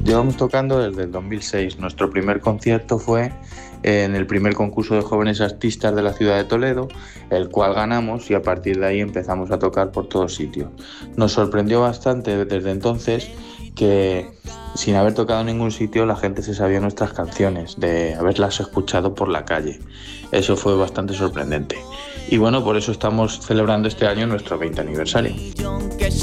Llevamos tocando desde el 2006. Nuestro primer concierto fue en el primer concurso de jóvenes artistas de la ciudad de Toledo, el cual ganamos y a partir de ahí empezamos a tocar por todos sitios. Nos sorprendió bastante desde entonces que sin haber tocado en ningún sitio la gente se sabía nuestras canciones, de haberlas escuchado por la calle. Eso fue bastante sorprendente. Y bueno, por eso estamos celebrando este año nuestro 20 aniversario.